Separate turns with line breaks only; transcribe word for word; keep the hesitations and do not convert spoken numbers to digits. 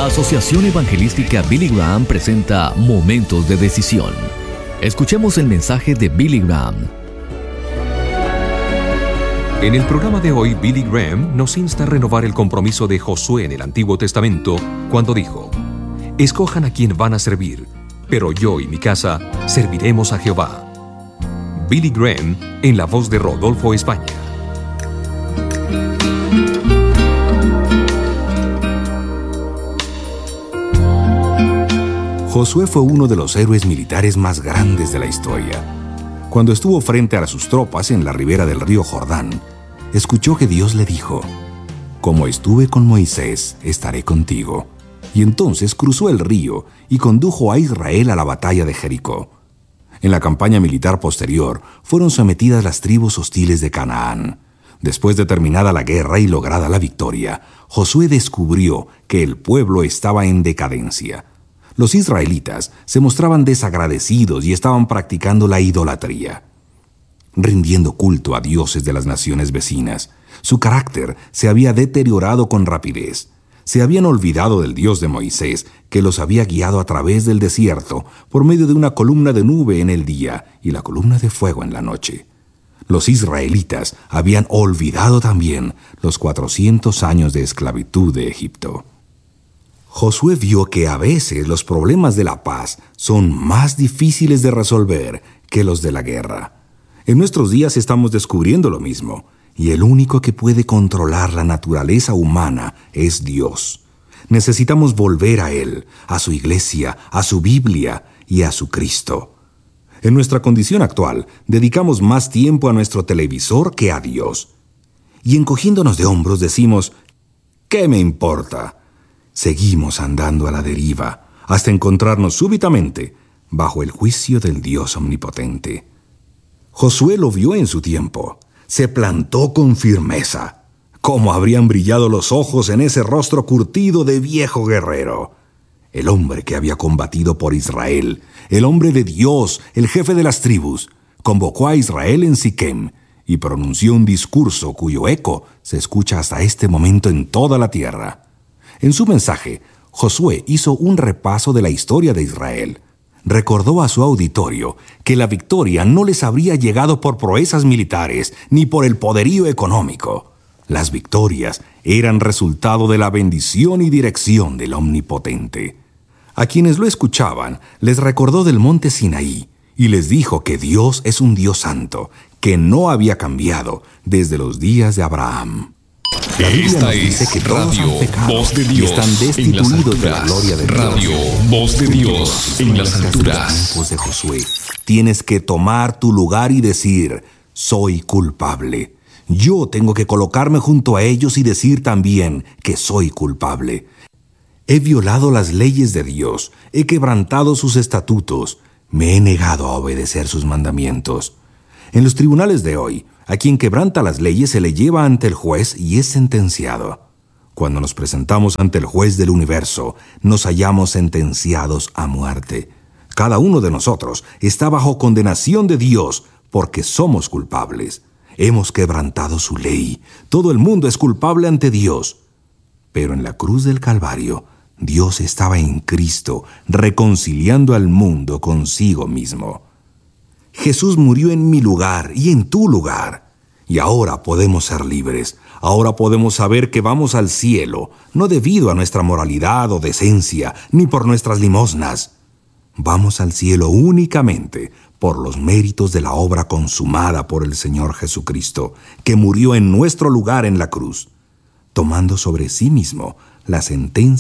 La Asociación Evangelística Billy Graham presenta Momentos de Decisión. Escuchemos el mensaje de Billy Graham.
En el programa de hoy, Billy Graham nos insta a renovar el compromiso de Josué en el Antiguo Testamento cuando dijo: escojan a quien van a servir, pero yo y mi casa serviremos a Jehová. Billy Graham en la voz de Rodolfo España.
Josué fue uno de los héroes militares más grandes de la historia. Cuando estuvo frente a sus tropas en la ribera del río Jordán, escuchó que Dios le dijo: como estuve con Moisés, estaré contigo. Y entonces cruzó el río y condujo a Israel a la batalla de Jericó. En la campaña militar posterior, fueron sometidas las tribus hostiles de Canaán. Después de terminada la guerra y lograda la victoria, Josué descubrió que el pueblo estaba en decadencia. Los israelitas se mostraban desagradecidos y estaban practicando la idolatría, rindiendo culto a dioses de las naciones vecinas. Su carácter se había deteriorado con rapidez. Se habían olvidado del Dios de Moisés, que los había guiado a través del desierto por medio de una columna de nube en el día y la columna de fuego en la noche. Los israelitas habían olvidado también los cuatrocientos años de esclavitud de Egipto. Josué vio que a veces los problemas de la paz son más difíciles de resolver que los de la guerra. En nuestros días estamos descubriendo lo mismo, y el único que puede controlar la naturaleza humana es Dios. Necesitamos volver a Él, a su iglesia, a su Biblia y a su Cristo. En nuestra condición actual, dedicamos más tiempo a nuestro televisor que a Dios. Y encogiéndonos de hombros decimos: ¿qué me importa? Seguimos andando a la deriva hasta encontrarnos súbitamente bajo el juicio del Dios omnipotente. Josué lo vio en su tiempo. Se plantó con firmeza. ¿Cómo habrían brillado los ojos en ese rostro curtido de viejo guerrero? El hombre que había combatido por Israel, el hombre de Dios, el jefe de las tribus, convocó a Israel en Siquem y pronunció un discurso cuyo eco se escucha hasta este momento en toda la tierra. En su mensaje, Josué hizo un repaso de la historia de Israel. Recordó a su auditorio que la victoria no les habría llegado por proezas militares ni por el poderío económico. Las victorias eran resultado de la bendición y dirección del Omnipotente. A quienes lo escuchaban, les recordó del monte Sinaí y les dijo que Dios es un Dios santo, que no había cambiado desde los días de Abraham. La Biblia
Esta
nos dice
es
que todos
Radio
han pecado
Voz de
y
Dios
están destituidos de la gloria de Dios.
Radio Voz de Dios en las alturas.
Tiempos de Josué, tienes que tomar tu lugar y decir: soy culpable. Yo tengo que colocarme junto a ellos y decir también que soy culpable. He violado las leyes de Dios, he quebrantado sus estatutos, me he negado a obedecer sus mandamientos. En los tribunales de hoy, a quien quebranta las leyes se le lleva ante el juez y es sentenciado. Cuando nos presentamos ante el juez del universo, nos hallamos sentenciados a muerte. Cada uno de nosotros está bajo condenación de Dios porque somos culpables. Hemos quebrantado su ley. Todo el mundo es culpable ante Dios. Pero en la cruz del Calvario, Dios estaba en Cristo, reconciliando al mundo consigo mismo. Jesús murió en mi lugar y en tu lugar. Y ahora podemos ser libres. Ahora podemos saber que vamos al cielo, no debido a nuestra moralidad o decencia, ni por nuestras limosnas. Vamos al cielo únicamente por los méritos de la obra consumada por el Señor Jesucristo, que murió en nuestro lugar en la cruz, tomando sobre sí mismo la sentencia